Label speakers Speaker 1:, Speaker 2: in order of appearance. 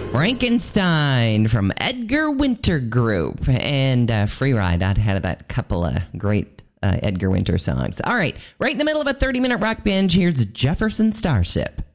Speaker 1: Frankenstein from Edgar Winter Group and Free Ride. I'd had that couple of great Edgar Winter songs. All right, right in the middle of a 30-minute rock binge, here's Jefferson Starship.